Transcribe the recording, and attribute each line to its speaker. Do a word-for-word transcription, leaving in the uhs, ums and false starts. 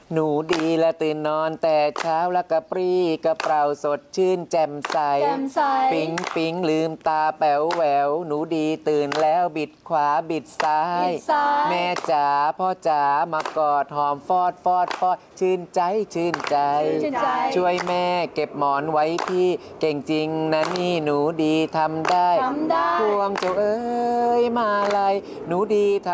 Speaker 1: หนูดีและตื่นนอนแต่เช้าแล้วกระปรี้กระเปร่าสดชื่นแจ่มใส
Speaker 2: แจ่มใส
Speaker 1: ปิ๊งปิ๊งลืมตาแป๋วแหววหนูดีตื่นแล้วบิดขวาบิดซ้าย แม่จ๋าพ่อจ๋ามากอดหอมฟอดฟอดฟอดชื่นใจชื่นใจ ช่วยแม่เก็บหมอนไว้พี่เก่งจริงนะนี่หนูดีทำได้พวงเจ้าเอ้ยมาลัยหนูดีทำ